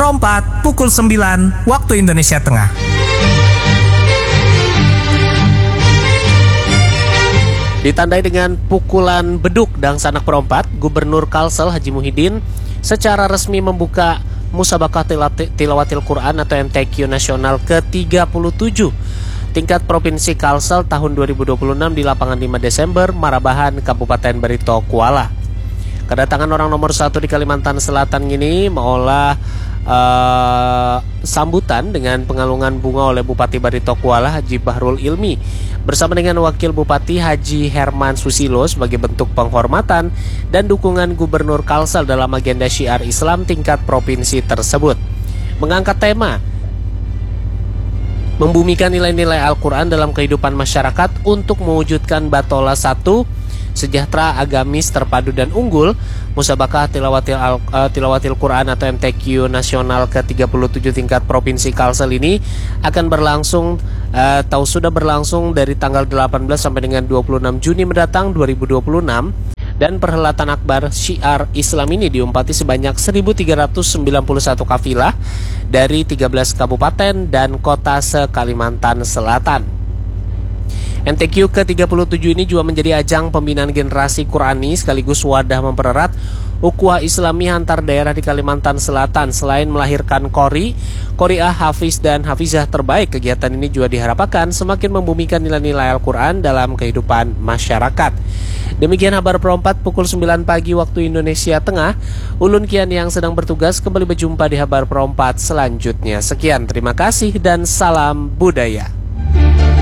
seperempat pukul 9 waktu Indonesia Tengah. Ditandai dengan pukulan beduk dan sanak perempat, Gubernur Kalsel Haji Muhyiddin secara resmi membuka Musabaqah Tilawatil Quran atau MTQ Nasional ke-37 tingkat Provinsi Kalsel tahun 2026 di lapangan 5 Desember, Marabahan, Kabupaten Barito Kuala. Kedatangan orang nomor 1 di Kalimantan Selatan ini mengolah sambutan dengan pengalungan bunga oleh Bupati Barito Kuala Haji Bahrul Ilmi bersama dengan Wakil Bupati Haji Herman Susilo sebagai bentuk penghormatan dan dukungan Gubernur Kalsel dalam agenda syiar Islam tingkat provinsi tersebut. Mengangkat tema membumikan nilai-nilai Al-Quran dalam kehidupan masyarakat untuk mewujudkan Batola 1 sejahtera, agamis, terpadu dan unggul. Musabaqah Tilawatil Quran atau MTQ Nasional ke-37 tingkat Provinsi Kalsel ini akan berlangsung sudah berlangsung dari tanggal 18 sampai dengan 26 Juni mendatang 2026, dan perhelatan akbar syiar Islam ini diumpati sebanyak 1.391 kafilah dari 13 kabupaten dan kota se-Kalimantan Selatan. MTQ ke-37 ini juga menjadi ajang pembinaan generasi Qurani sekaligus wadah mempererat ukhuwah Islami antar daerah di Kalimantan Selatan. Selain melahirkan qori'ah, hafiz dan hafizah terbaik, kegiatan ini juga diharapkan semakin membumikan nilai-nilai Al-Quran dalam kehidupan masyarakat. Demikian kabar perempat pukul 9 pagi waktu Indonesia Tengah. Ulun Kian yang sedang bertugas kembali berjumpa di kabar perempat selanjutnya. Sekian, terima kasih dan salam budaya.